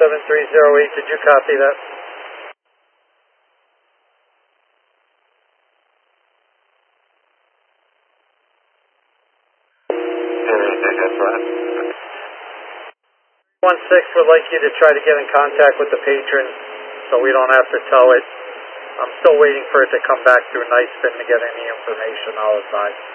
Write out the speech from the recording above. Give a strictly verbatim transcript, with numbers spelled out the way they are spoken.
seven three zero eight, did you copy that? one six would like you to try to get in contact with the patron so we don't have to tow it. I'm still waiting for it to come back through Knightspin to get any information. I'll advise.